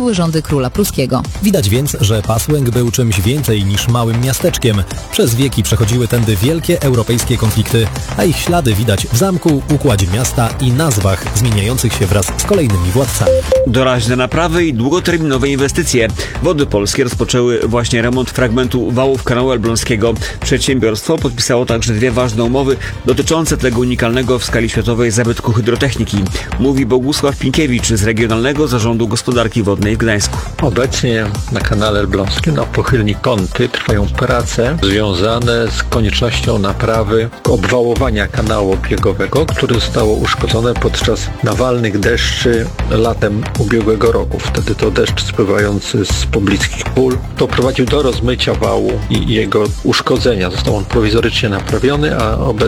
były rządy króla pruskiego. Widać więc, że Passweng był czymś więcej niż małym miasteczkiem. Przez wieki przechodziły tędy wielkie europejskie konflikty, a ich ślady widać w zamku, układzie miasta i nazwach zmieniających się wraz z kolejnymi władcami. Doraźne naprawy i długoterminowe inwestycje. Wody Polskie rozpoczęły właśnie remont fragmentu wałów kanału elbląskiego. Przedsiębiorstwo podpisało także 2 ważne umowy dotyczące tego unikalnego w skali światowej zabytku hydrotechniki. Mówi Bogusław Pinkiewicz z Regionalnego Zarządu Gospodarki Wodnej w Gdańsku. Obecnie na kanale elbląskim na pochylni Kąty trwają prace związane z koniecznością naprawy obwałowania kanału obiegowego, które zostało uszkodzone podczas nawalnych deszczy latem ubiegłego roku. Wtedy to deszcz spływający z pobliskich pól doprowadził do rozmycia wału i jego uszkodzenia. Został on prowizorycznie naprawiony, a obecnie